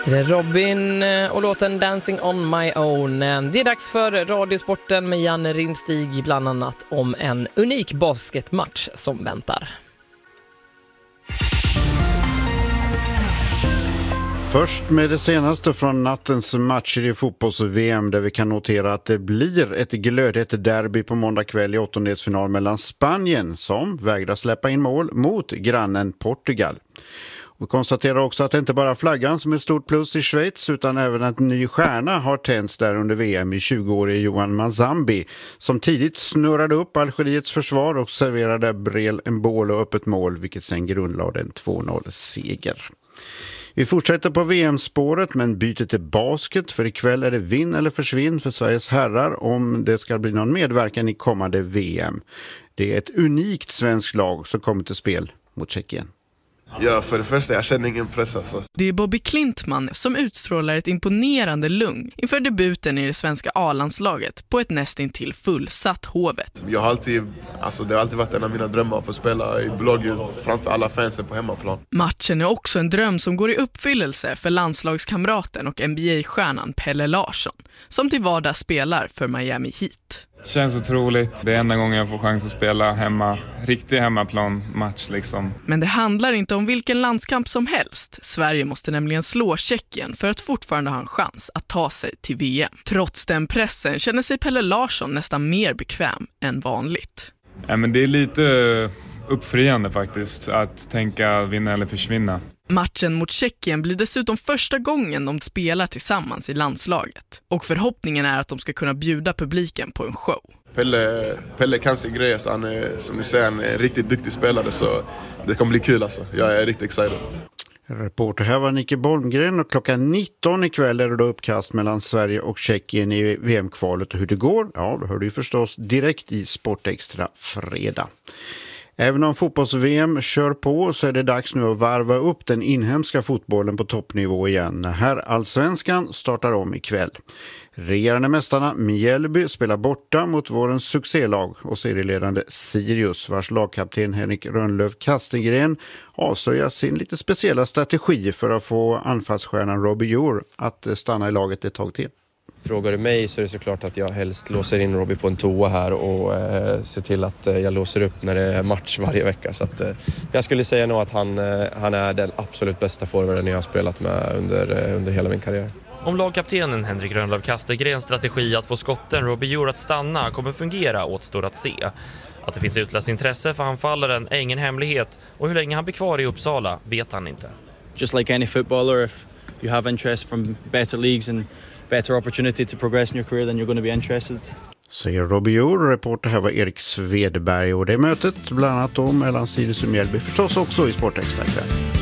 Det är Robin och låten Dancing on my own. Det är dags för Radiosporten med Janne Rindstig, bland annat om en unik basketmatch som väntar. Först med det senaste från nattens matcher i fotbolls-VM, där vi kan notera att det blir ett glödhett derby på måndag kväll i åttondelsfinal mellan Spanien, som vägrar släppa in mål, mot grannen Portugal. Vi konstaterar också att det inte bara flaggan som är ett stort plus i Schweiz, utan även en ny stjärna har tänts där under VM i 20-årige Johan Manzambi, som tidigt snurrade upp Algeriets försvar och serverade Breel Embolo upp ett mål, vilket sen grundlade en 2-0-seger. Vi fortsätter på VM-spåret, men byter till basket, för ikväll är det vinn eller försvinn för Sveriges herrar om det ska bli någon medverkan i kommande VM. Det är ett unikt svenskt lag som kommer till spel mot Tjeckien. Ja, för det första, jag känner ingen press alltså. Det är Bobby Klintman som utstrålar ett imponerande lugn inför debuten i det svenska A-landslaget på ett nästintill fullsatt Hovet. Det har alltid varit en av mina drömmar att få spela i blågult framför alla fansen på hemmaplan. Matchen är också en dröm som går i uppfyllelse för landslagskamraten och NBA-stjärnan Pelle Larsson, som till vardags spelar för Miami Heat. Känns otroligt. Det är enda gången jag får chans att spela hemma. Riktig hemmaplan-match liksom. Men det handlar inte om vilken landskamp som helst. Sverige måste nämligen slå Tjeckien för att fortfarande ha en chans att ta sig till VM. Trots den pressen känner sig Pelle Larsson nästan mer bekväm än vanligt. Ja, men det är lite uppfriande faktiskt att tänka vinna eller försvinna. Matchen mot Tjeckien blir dessutom första gången de spelar tillsammans i landslaget. Och förhoppningen är att de ska kunna bjuda publiken på en show. Pelle kan sin grej, så han är, som ni säger, en riktigt duktig spelare, så det kommer bli kul alltså. Jag är riktigt excited. Reporter här var Nicke Bolmgren, och klockan 19 ikväll är det då uppkast mellan Sverige och Tjeckien i VM-kvalet, och hur det går, ja, då hör du ju förstås direkt i Sportextra fredag. Även om fotbolls-VM kör på, så är det dags nu att varva upp den inhemska fotbollen på toppnivå igen. Här Allsvenskan startar om ikväll. Regerande mästarna Mjällby spelar borta mot vårens succélag och serieledande Sirius, vars lagkapten Henrik Rönnlöf Kastegren avslöjar sin lite speciella strategi för att få anfallsstjärnan Robbie Jour att stanna i laget ett tag till. Frågar du mig så är det såklart att jag helst låser in Robbie på en toa här och ser till att jag låser upp när det är match varje vecka. Så att, jag skulle säga nog att han är den absolut bästa forwarden jag har spelat med under hela min karriär. Om lagkaptenen Henrik Rönnlöf Kastegrens strategi att få skotten Robbie Jour att stanna kommer fungera återstår att se. Att det finns utlöst intresse för anfallaren är ingen hemlighet, och hur länge han blir kvar i Uppsala vet han inte. Just like any footballer, if you have interest from better leagues and better opportunity to progress in your career, then you're going to be interested. Säger Robbie Jour. Reporter här var Erik Svedberg, och det mötet bland annat då mellan Sirius och Mjällby förstås också i Sportextra ikväll.